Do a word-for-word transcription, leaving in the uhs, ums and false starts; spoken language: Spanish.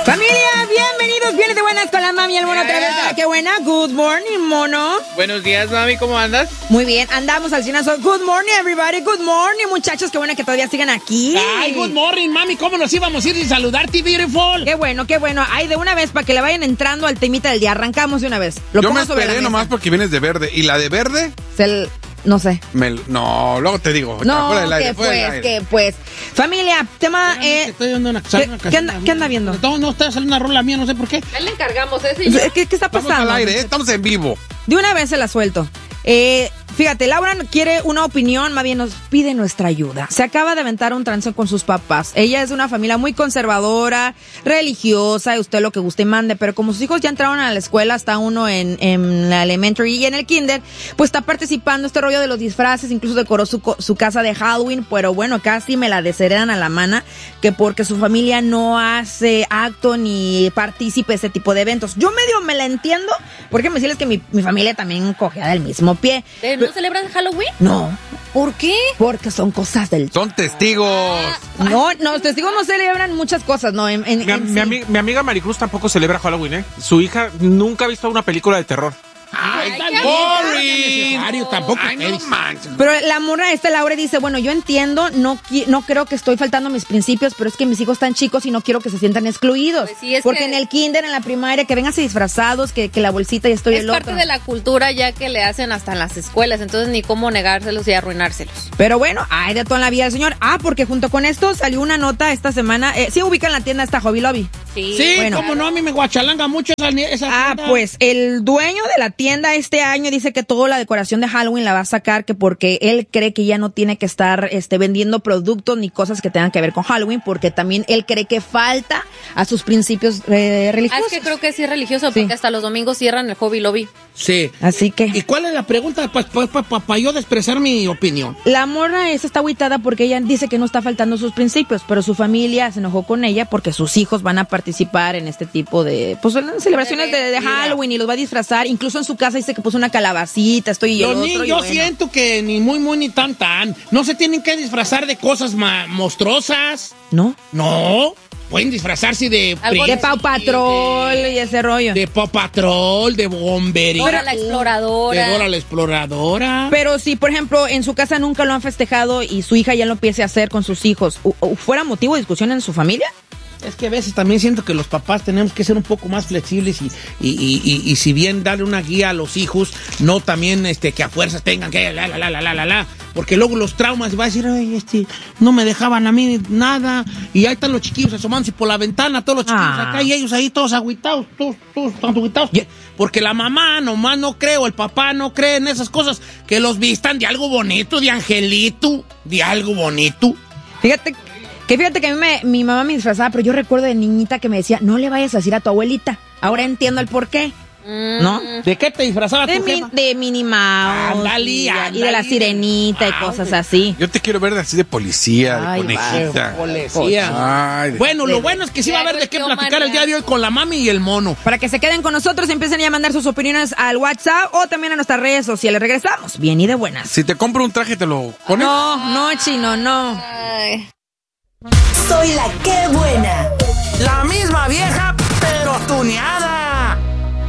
Familia, bienvenidos, vienes de buenas con la mami y el mono otra vez. ¡Qué buena! Good morning, mono. Buenos días, mami, ¿cómo andas? Muy bien, andamos al cinazo. Good morning, everybody. Good morning, muchachos. Qué bueno que todavía sigan aquí. Ay, good morning, mami. ¿Cómo nos íbamos a ir sin saludarte, beautiful? Qué bueno, qué bueno. Ay, de una vez, para que le vayan entrando al temita del día. Arrancamos de una vez. Lo Yo me esperé nomás porque vienes de verde. ¿Y la de verde? Es el... No sé. Me, no, luego te digo. No, fuera del aire, que fuera pues, del aire. que pues. Familia, tema... Eh, estoy viendo una, ¿qué, una ¿qué, anda, ¿Qué anda viendo? No, no, está saliendo una rola mía, no sé por qué. Ya le encargamos ese y yo. ¿Qué, ¿Qué está pasando? Estamos al aire, ¿eh? Estamos en vivo. De una vez se la suelto. Eh, fíjate, Laura quiere una opinión, más bien nos pide nuestra ayuda. Se acaba de aventar un trance con sus papás. Ella es de una familia muy conservadora, religiosa, y usted lo que guste y mande, pero como sus hijos ya entraron a la escuela, está uno en, en la elementary y en el kinder, pues está participando este rollo de los disfraces, incluso decoró su, su casa de Halloween, pero bueno, casi me la desheredan a la mano, que porque su familia no hace acto ni participe ese tipo de eventos. Yo medio me la entiendo, porque me decirles que mi, mi familia también cogea del mismo pie. ¿Eh, ¿No celebran Halloween? No. ¿Por qué? Porque son cosas del... Son testigos. No, no, los testigos no celebran muchas cosas, no. En, en, Mi, en mi, sí. ami- mi amiga Maricruz tampoco celebra Halloween, ¿eh? Su hija nunca ha visto una película de terror. Ay, Ay, tan qué boring. Necesario, tampoco. Ay, no manches. Pero la morra esta, Laura, dice, bueno, yo entiendo, no qui- no creo que estoy faltando a mis principios, pero es que mis hijos están chicos y no quiero que se sientan excluidos. Pues sí, es porque que- en el kinder, en la primaria, que vengan así disfrazados, que, que la bolsita y esto y Es el parte otro. de la cultura ya que le hacen hasta en las escuelas, entonces ni cómo negárselos y arruinárselos. Pero bueno, hay de todo en la vida del señor. Ah, porque junto con esto salió una nota esta semana. Eh, sí ubican la tienda esta Hobby Lobby. Sí, Sí, Bueno. cómo no, a mí me guachalanga mucho esa, esa Ah, tienda. pues el dueño de la tienda este año dice que toda la decoración de Halloween la va a sacar, que porque él cree que ya no tiene que estar este, vendiendo productos ni cosas que tengan que ver con Halloween, porque también él cree que falta a sus principios eh, Ah, religiosos. es que creo que sí es religioso, porque Sí. hasta los domingos cierran el Hobby Lobby. Sí. Así que ¿Y cuál es la pregunta para pa, pa, pa, pa yo de expresar mi opinión? la morra esa está agüitada porque ella dice que no está faltando sus principios, pero su familia se enojó con ella porque sus hijos van a participar en este tipo de, pues en las celebraciones de, de Halloween y los va a disfrazar. Incluso en su casa dice que puso una calabacita, esto y el Los otro. niños, y yo bueno. siento que ni muy, muy, ni tan, tan. No se tienen que disfrazar de cosas ma- monstruosas. ¿No? No. Pueden disfrazarse de... Algo De príncipe, Pau Patrol y ese rollo. De Pau Patrol, de Bomberito. Dora la Exploradora. De Dora la Exploradora. Pero si, por ejemplo, en su casa nunca lo han festejado y su hija ya lo empiece a hacer con sus hijos, ¿u- u- ¿fuera motivo de discusión en su familia? Es que a veces también siento que los papás tenemos que ser un poco más flexibles y, y, y, y, y si bien darle una guía a los hijos, no también este que a fuerzas tengan que la la la la la la la, porque luego los traumas va a decir, ay, este, no me dejaban a mí nada, y ahí están los chiquillos asomándose por la ventana, todos los chiquillos Ah. acá y ellos ahí todos agüitados, todos, todos tan agüitados, porque la mamá nomás no cree o el papá no cree en esas cosas, que los vistan de algo bonito, de angelito, de algo bonito. Fíjate que fíjate que a mí me, mi mamá me disfrazaba, pero yo recuerdo de niñita que me decía, no le vayas a decir a tu abuelita. Ahora entiendo el por qué. ¿No? ¿De qué te disfrazaba De, tu mi, jefa? de Minnie Mouse Ándale, y, y de ándale. la sirenita y Ah, cosas güey. así. Yo te quiero ver así de policía, de Ay, conejita. Policía. Ay, Bueno, lo bueno es que sí va a haber de qué platicar el día de hoy con la mami y el mono. Para que se queden con nosotros y empiecen ya a mandar sus opiniones al WhatsApp o también a nuestras redes sociales. Regresamos, bien y de buenas. si te compro un traje, ¿te lo pones? No, no, chino, no. Ay. Soy la que buena. La misma vieja, pero tuneada.